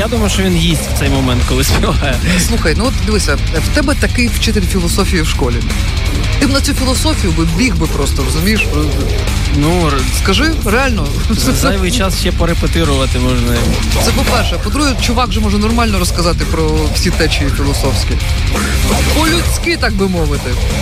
Я думаю, що він їсть в цей момент, коли співає. Слухай, ну от дивися, в тебе такий вчитель філософії в школі. Ти б на цю філософію біг би просто, розумієш? Ну, скажи, реально. Зайвий час ще порепетирувати можна. Це по-перше. По-друге, чувак же може нормально розказати про всі течії філософські. По-людськи, так би мовити.